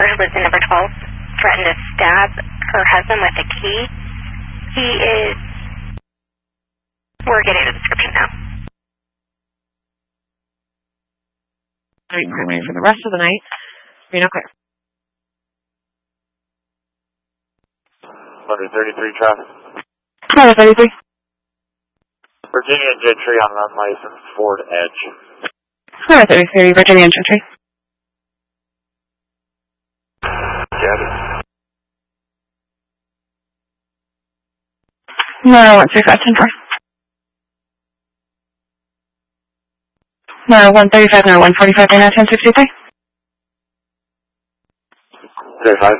who lives in number 12 threatened to stab her husband with a key. We're getting a description now. Waiting for the rest of the night. Reno clear. 133 traffic. 133. Virginia Gentry on an unlicensed Ford Edge. 133, Virginia Gentry. Gabby. No, 135, 10-4. No, 135, no, 145, right now, 1063. 35.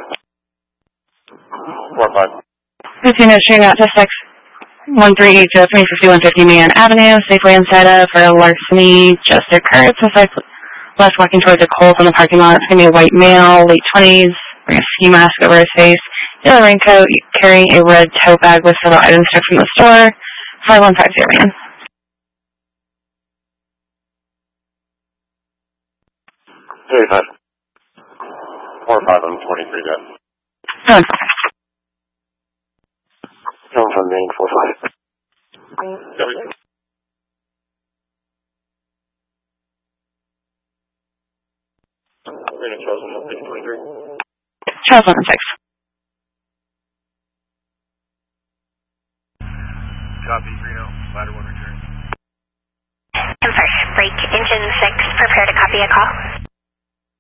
45. Virginia Street out to 61380 350 Main Avenue, Safeway inside of for larceny just occurred. So left walking towards the Kohl's in the parking lot. It's going to be a white male, late 20s, wearing a ski mask over his face, yellow raincoat, carrying a red tote bag with several items from the store. 5150 man. 35. 45 on 23 dead. Come from main 45. Charles 116.